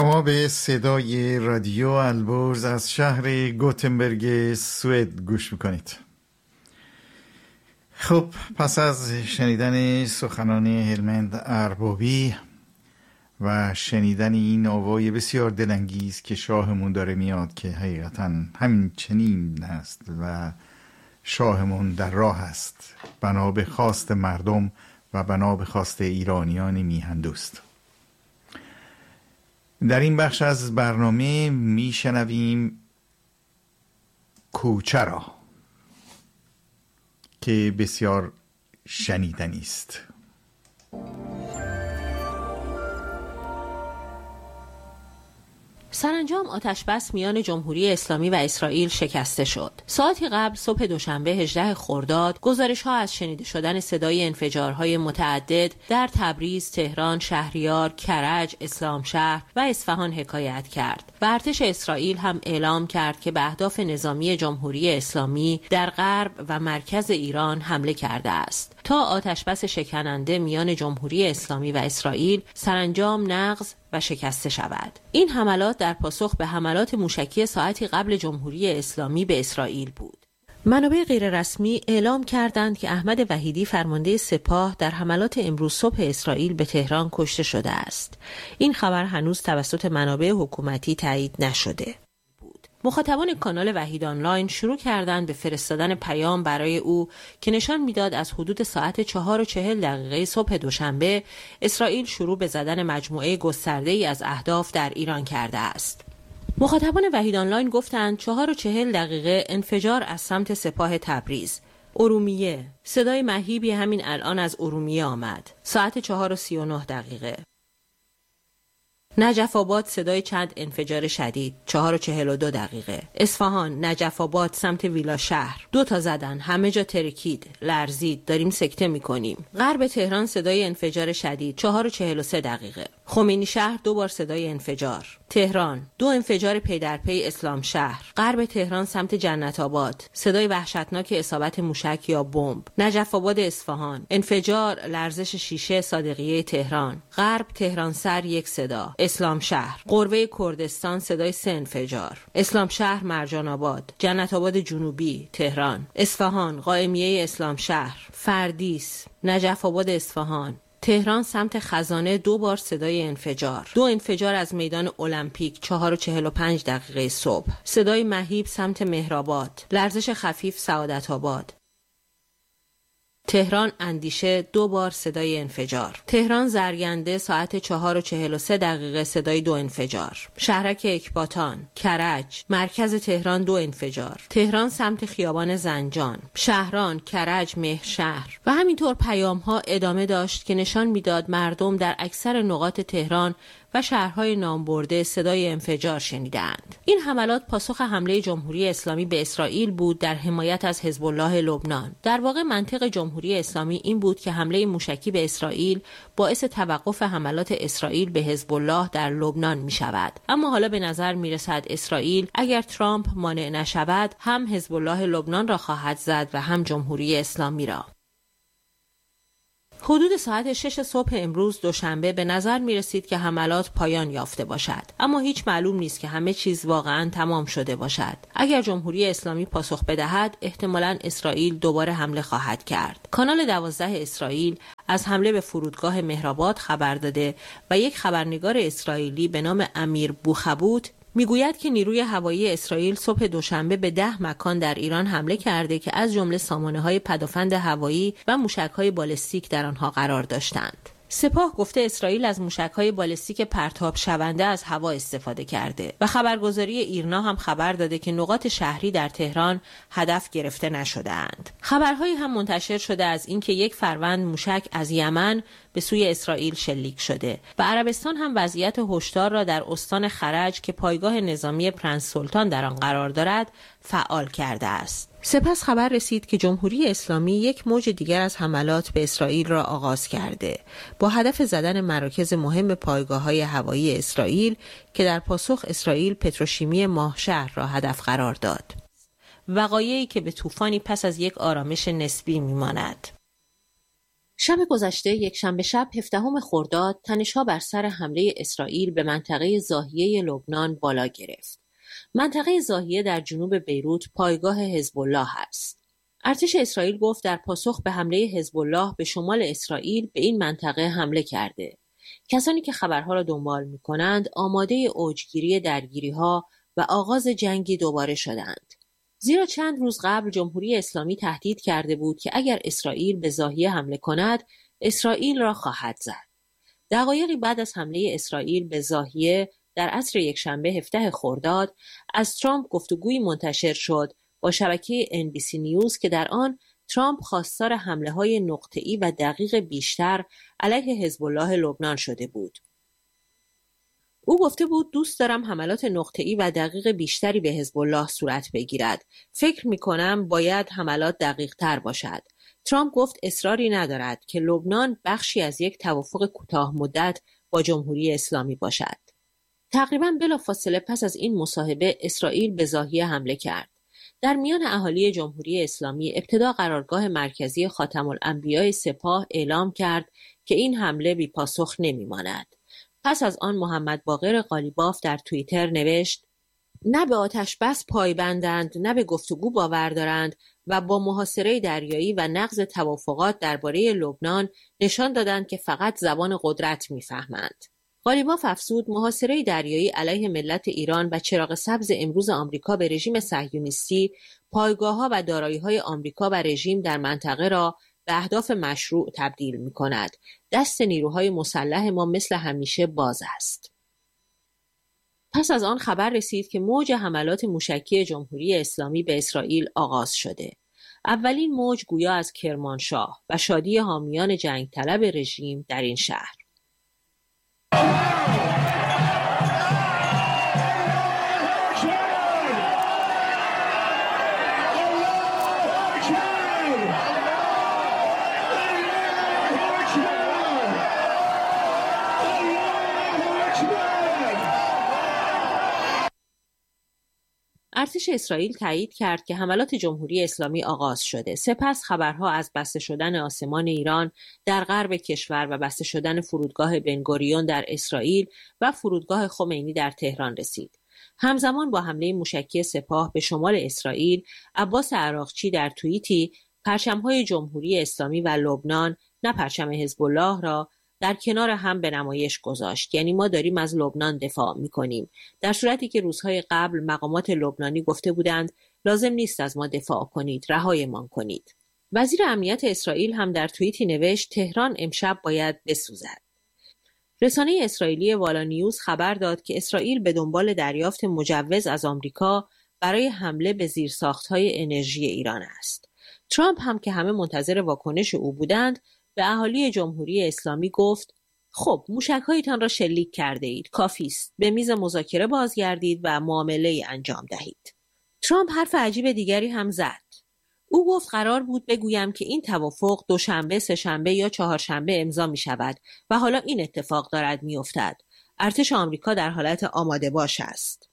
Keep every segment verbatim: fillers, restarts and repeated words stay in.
شما به صدای رادیو البرز از شهر گوتنبرگ سوئد گوش میکنید. خب پس از شنیدن سخنان هلمند اربابی و شنیدن این آوای بسیار دلانگیز که شاهمون داره میاد که حقیقتا همین چنین است و شاهمون در راه است، بنا به خواست مردم و بنا به خواست ایرانیان میهن دوست. در این بخش از برنامه میشنویم کوچه را که بسیار شنیدنی است. سرانجام آتشبس میان جمهوری اسلامی و اسرائیل شکسته شد. ساعتی قبل صبح دوشنبه هجدهم خرداد گزارش‌ها از شنیده شدن صدای انفجارهای متعدد در تبریز، تهران، شهریار، کرج، اسلامشهر و اصفهان حکایت کرد. و ارتش اسرائیل هم اعلام کرد که به اهداف نظامی جمهوری اسلامی در غرب و مرکز ایران حمله کرده است تا آتشبس شکننده میان جمهوری اسلامی و اسرائیل سرانجام نقض و شکسته شود. این حملات در پاسخ به حملات موشکی ساعتی قبل جمهوری اسلامی به اسرائیل بود. منابع غیررسمی اعلام کردند که احمد وحیدی فرمانده سپاه در حملات امروز صبح اسرائیل به تهران کشته شده است. این خبر هنوز توسط منابع حکومتی تایید نشده. مخاطبان کانال وحید آنلاین شروع کردند به فرستادن پیام برای او که نشان میداد از حدود ساعت چهار و چهل دقیقه صبح دوشنبه اسرائیل شروع به زدن مجموعه گسترده‌ای از اهداف در ایران کرده است. مخاطبان وحید آنلاین گفتند چهار و چهل دقیقه انفجار از سمت سپاه تبریز. ارومیه، صدای مهیبی همین الان از ارومیه آمد. ساعت چهار و سی و نه دقیقه. نجف آباد صدای چند انفجار شدید. چهار و چهل و دو دقیقه. اصفهان، نجف آباد سمت ویلا شهر. دو تا زدن، همه جا ترکید، لرزید، داریم سکته میکنیم. غرب تهران صدای انفجار شدید. چهار و چهل و سه دقیقه. خمینی شهر دو بار صدای انفجار. تهران، دو انفجار پی در پی اسلام شهر. غرب تهران سمت جنت آباد، صدای وحشتناک اصابت موشک یا بمب. نجف آباد اصفهان، انفجار، لرزش شیشه صادقیه تهران. غرب تهران سر یک صدا. اسلام شهر، قربه کردستان صدای سه انفجار. اسلام شهر مرجان آباد، جنت آباد جنوبی تهران. اصفهان، قائمیه اسلام شهر. فردیس، نجف آباد اصفهان. تهران سمت خزانه دو بار صدای انفجار. دو انفجار از میدان المپیک. چهار و چهل و پنج دقیقه صبح. صدای مهیب سمت مهرآباد. لرزش خفیف سعادت آباد. تهران اندیشه دو بار صدای انفجار. تهران زرگنده ساعت چهار و چهل و سه دقیقه صدای دو انفجار. شهرک اکباتان، کرج، مرکز تهران دو انفجار. تهران سمت خیابان زنجان. شهران، کرج، مهرشهر و همینطور پیام ها ادامه داشت که نشان میداد مردم در اکثر نقاط تهران و شهرهای نامبرده صدای انفجار شنیدند. این حملات پاسخ حمله جمهوری اسلامی به اسرائیل بود در حمایت از حزب الله لبنان. در واقع منطق جمهوری اسلامی این بود که حمله موشکی به اسرائیل باعث توقف حملات اسرائیل به حزب الله در لبنان می شود. اما حالا به نظر می رسد اسرائیل اگر ترامپ مانع نشود هم حزب الله لبنان را خواهد زد و هم جمهوری اسلامی را. حدود ساعت شش صبح امروز دوشنبه به نظر می رسید که حملات پایان یافته باشد، اما هیچ معلوم نیست که همه چیز واقعا تمام شده باشد. اگر جمهوری اسلامی پاسخ بدهد احتمالاً اسرائیل دوباره حمله خواهد کرد. کانال دوازده اسرائیل از حمله به فرودگاه مهرآباد خبر داده و یک خبرنگار اسرائیلی به نام امیر بوخبوت میگوید که نیروی هوایی اسرائیل صبح دوشنبه به ده مکان در ایران حمله کرده که از جمله سامانه‌های پدافند هوایی و موشک‌های بالستیک در آنها قرار داشتند. سپاه گفته اسرائیل از موشک‌های بالستیک پرتاب شونده از هوا استفاده کرده و خبرگزاری ایرنا هم خبر داده که نقاط شهری در تهران هدف گرفته نشده‌اند. خبرهایی هم منتشر شده از اینکه یک فروند موشک از یمن به سوی اسرائیل شلیک شده و عربستان هم وضعیت هشدار را در استان خرج که پایگاه نظامی پرنس سلطان در آن قرار دارد فعال کرده است. سپس خبر رسید که جمهوری اسلامی یک موج دیگر از حملات به اسرائیل را آغاز کرده با هدف زدن مراکز مهم پایگاه‌های هوایی اسرائیل که در پاسخ اسرائیل پتروشیمی ماهشهر را هدف قرار داد. وقایعی که به طوفانی پس از یک آرامش نسبی می‌ماند. شب گذشته یک شنبه شب هفدهم خرداد تنش‌ها بر سر حمله اسرائیل به منطقه ضاحیه لبنان بالا گرفت. منطقه ضاحیه در جنوب بیروت پایگاه حزب الله است. ارتش اسرائیل گفت در پاسخ به حمله حزب الله به شمال اسرائیل به این منطقه حمله کرده. کسانی که خبرها را دنبال می‌کنند آماده اوجگیری درگیری‌ها و آغاز جنگی دوباره شدند. زیرا چند روز قبل جمهوری اسلامی تهدید کرده بود که اگر اسرائیل به ضاحیه حمله کند، اسرائیل را خواهد زد. دقایقی بعد از حمله اسرائیل به ضاحیه در عصر یکشنبه هفدهم خرداد از ترامپ گفتگویی منتشر شد با شبکه ان بی سی نیوز که در آن ترامپ خواستار حمله‌های نقطه‌ای و دقیق بیشتر علیه حزب الله لبنان شده بود. او گفته بود دوست دارم حملات نقطه‌ای و دقیق بیشتری به حزب الله صورت بگیرد. فکر می‌کنم باید حملات دقیق‌تر باشد. ترامپ گفت اصراری ندارد که لبنان بخشی از یک توافق کوتاه مدت با جمهوری اسلامی باشد. تقریباً بلافاصله پس از این مصاحبه اسرائیل به ضاحیه حمله کرد. در میان اهالی جمهوری اسلامی ابتدا قرارگاه مرکزی خاتم الانبیاء سپاه اعلام کرد که این حمله بی پاسخ نمی‌ماند. پس از آن محمد باقر قالیباف در توییتر نوشت: نه به آتش بس پایبندند، نه به گفتگو باور دارند و با محاصره دریایی و نقض توافقات درباره لبنان نشان دادند که فقط زبان قدرت می‌فهمند. قالیباف افزود محاصره دریایی علیه ملت ایران و چراغ سبز امروز آمریکا به رژیم صهیونیستی، پایگاه‌ها و دارایی‌های آمریکا و رژیم در منطقه را به اهداف مشروع تبدیل می‌کند. دست نیروهای مسلح ما مثل همیشه باز است. پس از آن خبر رسید که موج حملات موشکی جمهوری اسلامی به اسرائیل آغاز شده. اولین موج گویا از کرمانشاه و شادی حامیان جنگ طلب رژیم در این شهر. ارتش اسرائیل تایید کرد که حملات جمهوری اسلامی آغاز شده. سپس خبرها از بسته شدن آسمان ایران در غرب کشور و بسته شدن فرودگاه بنگوریون در اسرائیل و فرودگاه خمینی در تهران رسید. همزمان با حمله موشکی سپاه به شمال اسرائیل، عباس عراقچی در توییتی پرچم‌های جمهوری اسلامی و لبنان، نه پرچم حزب الله را در کنار هم به نمایش گذاشت. یعنی ما داریم از لبنان دفاع می‌کنیم، در صورتی که روزهای قبل مقامات لبنانی گفته بودند لازم نیست از ما دفاع کنید، رهایمان کنید. وزیر امنیت اسرائیل هم در توییتی نوشت تهران امشب باید بسوزد. رسانه اسرائیلی والا نیوز خبر داد که اسرائیل به دنبال دریافت مجوز از آمریکا برای حمله به زیرساخت‌های انرژی ایران است. ترامپ هم که همه منتظر واکنش او بودند به اهالی جمهوری اسلامی گفت خب موشک‌هایتان را شلیک کرده اید، کافی است، به میز مذاکره بازگردید و معامله انجام دهید. ترامپ حرف عجیب دیگری هم زد. او گفت قرار بود بگویم که این توافق دوشنبه، سه‌شنبه یا چهارشنبه امضا می شود و حالا این اتفاق دارد می افتد. ارتش آمریکا در حالت آماده باش است.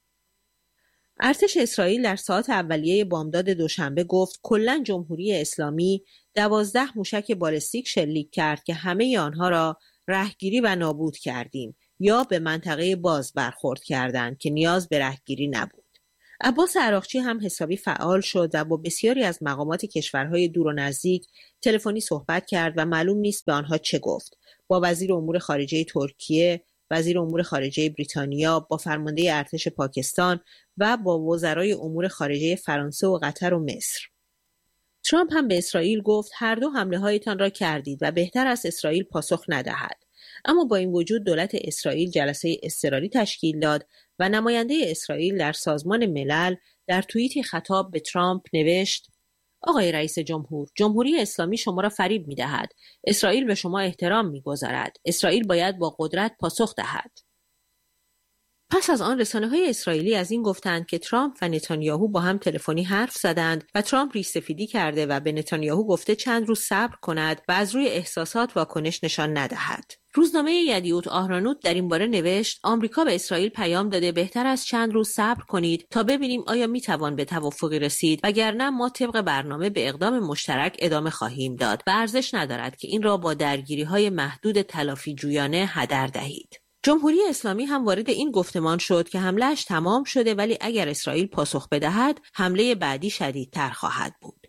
ارتش اسرائیل در ساعات اولیه بامداد دوشنبه گفت کلاً جمهوری اسلامی دوازده موشک بالستیک شلیک کرد که همه آنها را رهگیری و نابود کردیم یا به منطقه باز برخورد کردند که نیاز به رهگیری نبود. عباس عراقچی هم حسابی فعال شد و با بسیاری از مقامات کشورهای دور و نزدیک تلفنی صحبت کرد و معلوم نیست به آنها چه گفت. با وزیر امور خارجه ترکیه، وزیر امور خارجه بریتانیا، با فرمانده ارتش پاکستان و با وزرای امور خارجه فرانسه و قطر و مصر. ترامپ هم به اسرائیل گفت هر دو حمله هایتان را کردید و بهتر است اسرائیل پاسخ ندهد. اما با این وجود دولت اسرائیل جلسه اضطراری تشکیل داد و نماینده اسرائیل در سازمان ملل در توییتی خطاب به ترامپ نوشت آقای رئیس جمهور، جمهوری اسلامی شما را فریب می‌دهد. اسرائیل به شما احترام می‌گذارد. اسرائیل باید با قدرت پاسخ دهد. پس از آن رسانه‌های اسرائیلی از این گفتند که ترامپ و نتانیاهو با هم تلفنی حرف زدند و ترامپ ریش‌سفیدی کرده و به نتانیاهو گفته چند روز صبر کند و از روی احساسات واکنش نشان ندهد. روزنامه یدیوت آهرانوت در این باره نوشت آمریکا به اسرائیل پیام داده بهتر از چند روز صبر کنید تا ببینیم آیا میتوان به توافقی رسید، وگرنه ما طبق برنامه به اقدام مشترک ادامه خواهیم داد و ارزش ندارد که این را با درگیری‌های محدود تلافی جویانه هدر دهید. جمهوری اسلامی هم وارد این گفتمان شد که حمله‌اش تمام شده، ولی اگر اسرائیل پاسخ بدهد حمله بعدی شدیدتر خواهد بود.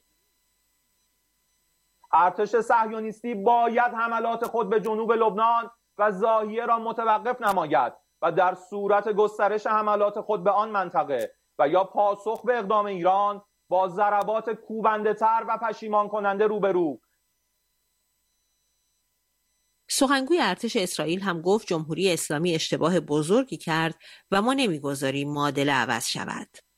ارتش صهیونیستی باید حملات خود به جنوب لبنان و ضاحیه را متوقف نماید و در صورت گسترش حملات خود به آن منطقه و یا پاسخ به اقدام ایران با ضربات کوبنده‌تر و پشیمان کننده روبرو. سخنگوی ارتش اسرائیل هم گفت جمهوری اسلامی اشتباه بزرگی کرد و ما نمیگذاریم معادله عوض شود.